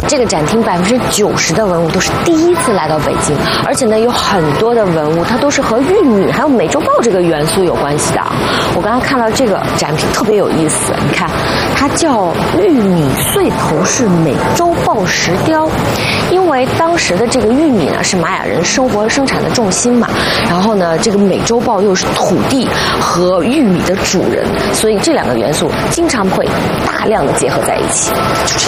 这个展厅90%的文物都是第一次来到北京，而且呢有很多的文物它都是和玉米还有美洲豹这个元素有关系的。我刚才看到这个展品特别有意思，你看它叫玉米穗头式美洲豹石雕，因为当时的这个玉米呢是玛雅人生活生产的重心嘛，然后呢这个美洲豹又是土地和玉米的主人，所以这两个元素经常会大量的结合在一起。就这